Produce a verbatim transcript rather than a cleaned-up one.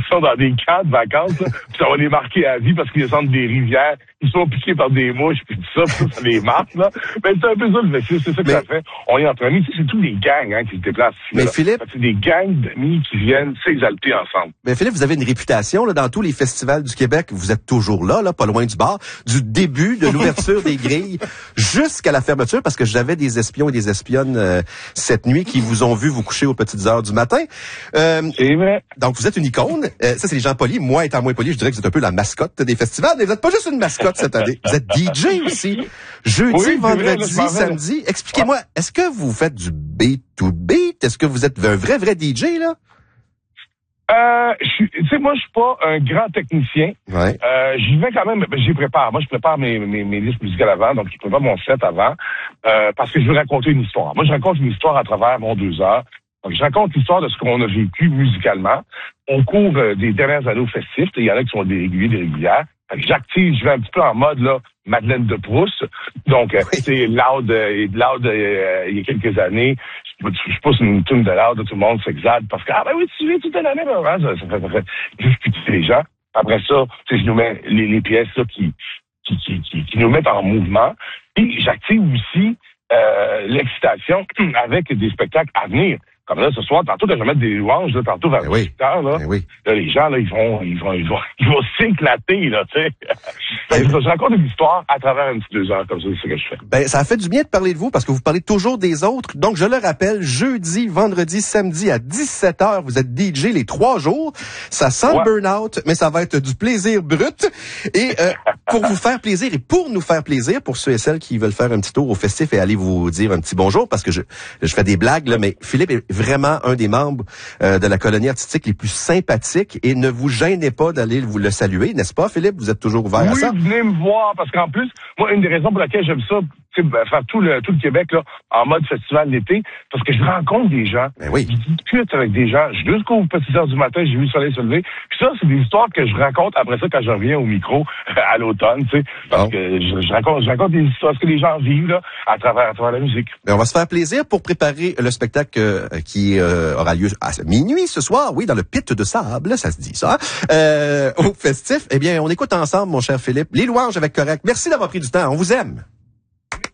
sont dans des camps de vacances, là, puis ça va les marquer à vie parce qu'ils descendent des rivières, ils sont piqués par des mouches, puis tout ça, puis ça, ça les marque, là. Mais c'est un peu ça le festival, c'est ça que mais... ça fait. On est entre amis, c'est tous des gangs, hein, qui se déplacent ici. Mais là. Philippe... C'est des gangs d'amis qui viennent s'exalter ensemble. Mais Philippe, vous avez une réputation, là, dans tous les festivals du Québec. Vous êtes toujours là, là, pas loin du bar, du début de l'ouverture des grilles jusqu'à la fermeture, parce que j'avais des espions et des espionnes euh, cette nuit qui vous ont vu vous coucher aux petites heures du matin. Euh, c'est vrai. Donc, vous êtes une icône. Euh, ça, c'est les gens polis. Moi, étant moins poli, je dirais que vous êtes un peu la mascotte des festivals, mais vous n'êtes pas juste une mascotte cette année. Vous êtes D J aussi. Jeudi, oui, vendredi, vrai, là, samedi. Expliquez-moi, est-ce que vous faites du beat to beat? Est-ce que vous êtes un vrai, vrai D J, là? Euh, tu sais, moi, je suis pas un grand technicien. Ouais. Euh, j'y vais quand même, j'y prépare. Moi, je prépare mes, mes, mes listes musicales avant, donc je prépare mon set avant, euh, parce que je veux raconter une histoire. Moi, je raconte une histoire à travers mon deux heures. Donc, je raconte l'histoire de ce qu'on a vécu musicalement au cours euh, des dernières années au festif. Il y en a qui sont des réguliers, des régulières. J'active, je vais un petit peu en mode là, Madeleine de Proust. Donc, euh, oui. c'est Loud, euh, Loud euh, il y a quelques années. Je, je pousse une tune de Loud, tout le monde s'exalte parce que ah ben oui, tu viens toute l'année, ben, hein, ça, ça fait, ça fait discuter les gens. Après ça, tu sais, je nous mets les, les pièces là, qui, qui, qui, qui, qui nous mettent en mouvement. Et j'active aussi euh, l'excitation avec des spectacles à venir. Comme là, ce soir, tantôt, quand je vais mettre des louanges, là, tantôt vers ben oui. dix-huit heures, là, ben oui. là, les gens, là, ils vont, ils vont, ils vont, ils vont s'éclater, là, tu sais. Ben, je raconte une histoire à travers une petite deux heures, comme ça, c'est ce que je fais. Ben, ça a fait du bien de parler de vous parce que vous parlez toujours des autres. Donc, je le rappelle, jeudi, vendredi, samedi à dix-sept heures, vous êtes D J les trois jours. Ça sent ouais. le burn-out, mais ça va être du plaisir brut. Et euh, pour vous faire plaisir et pour nous faire plaisir, pour ceux et celles qui veulent faire un petit tour au festif et aller vous dire un petit bonjour, parce que je, je fais des blagues, là, mais Philippe est vraiment un des membres euh, de la colonie artistique les plus sympathiques et ne vous gênez pas d'aller vous le saluer, n'est-ce pas, Philippe? Vous êtes toujours ouvert oui, à ça? Oui, venez me voir, parce qu'en plus, moi, une des raisons pour laquelle j'aime ça, tu sais, faire tout le, tout le Québec, là, en mode festival d'été, parce que je rencontre des gens. Ben oui. Je discute avec des gens. Je jusqu'aux petites heures du matin, j'ai vu le soleil se lever. Puis ça, c'est des histoires que je raconte après ça quand je reviens au micro à l'automne, tu sais. Parce bon. que je, je raconte, je raconte des histoires, ce que les gens vivent, là, à travers, à travers la musique. Ben, on va se faire plaisir pour préparer le spectacle euh, qui euh, aura lieu à minuit ce soir, oui, dans le pit de sable, ça se dit ça, euh, au festif. Eh bien, on écoute ensemble, mon cher Philippe, les louanges avec Correct. Merci d'avoir pris du temps, on vous aime.